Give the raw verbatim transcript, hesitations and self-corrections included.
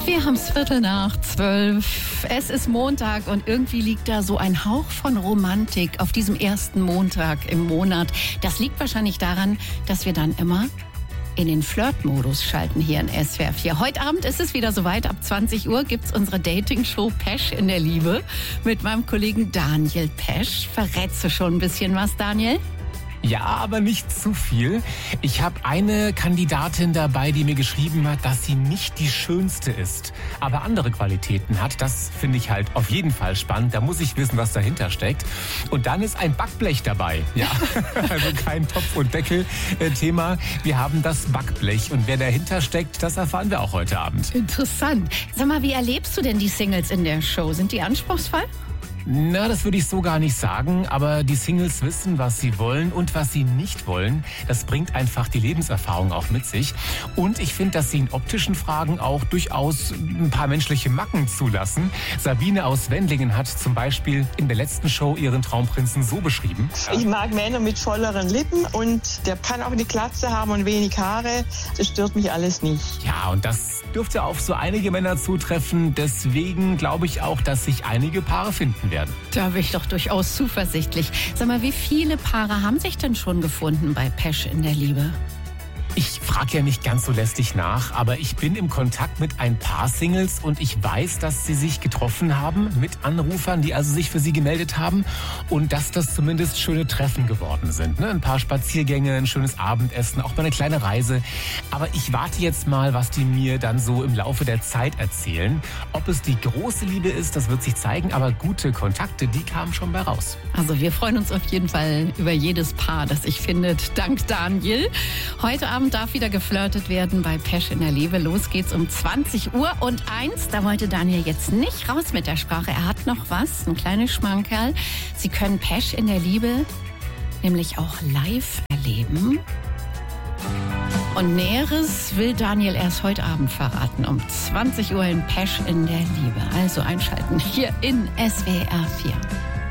Wir haben es Viertel nach zwölf. Es ist Montag und irgendwie liegt da so ein Hauch von Romantik auf diesem ersten Montag im Monat. Das liegt wahrscheinlich daran, dass wir dann immer in den Flirt-Modus schalten hier in S W R vier. Heute Abend ist es wieder soweit. Ab zwanzig Uhr gibt es unsere Dating-Show Pesch in der Liebe mit meinem Kollegen Daniel Pesch. Verrätst du schon ein bisschen was, Daniel? Ja, aber nicht zu viel. Ich habe eine Kandidatin dabei, die mir geschrieben hat, dass sie nicht die schönste ist, aber andere Qualitäten hat. Das finde ich halt auf jeden Fall spannend. Da muss ich wissen, was dahinter steckt. Und dann ist ein Backblech dabei. Ja, also kein Topf- und Deckel-Thema. Wir haben das Backblech. Und wer dahinter steckt, das erfahren wir auch heute Abend. Interessant. Sag mal, wie erlebst du denn die Singles in der Show? Sind die anspruchsvoll? Na, das würde ich so gar nicht sagen, aber die Singles wissen, was sie wollen und was sie nicht wollen. Das bringt einfach die Lebenserfahrung auch mit sich. Und ich finde, dass sie in optischen Fragen auch durchaus ein paar menschliche Macken zulassen. Sabine aus Wendlingen hat zum Beispiel in der letzten Show ihren Traumprinzen so beschrieben. Ich mag Männer mit volleren Lippen und der kann auch eine Glatze haben und wenig Haare. Das stört mich alles nicht. Ja, und das dürfte auf so einige Männer zutreffen. Deswegen glaube ich auch, dass sich einige Paare finden werden. Da bin ich doch durchaus zuversichtlich. Sag mal, wie viele Paare haben sich denn schon gefunden bei Pesch in der Liebe? Ich frage ja nicht ganz so lästig nach, aber ich bin im Kontakt mit ein paar Singles und ich weiß, dass sie sich getroffen haben mit Anrufern, die also sich für sie gemeldet haben und dass das zumindest schöne Treffen geworden sind. Ne? Ein paar Spaziergänge, ein schönes Abendessen, auch mal eine kleine Reise. Aber ich warte jetzt mal, was die mir dann so im Laufe der Zeit erzählen. Ob es die große Liebe ist, das wird sich zeigen, aber gute Kontakte, die kamen schon bei raus. Also wir freuen uns auf jeden Fall über jedes Paar, das sich findet, dank Daniel. Heute Abend darf wieder geflirtet werden bei Pesch in der Liebe. Los geht's um zwanzig Uhr und eins. Da wollte Daniel jetzt nicht raus mit der Sprache. Er hat noch was, ein kleines Schmankerl. Sie können Pesch in der Liebe nämlich auch live erleben. Und Näheres will Daniel erst heute Abend verraten. Um zwanzig Uhr in Pesch in der Liebe. Also einschalten hier in S W R vier.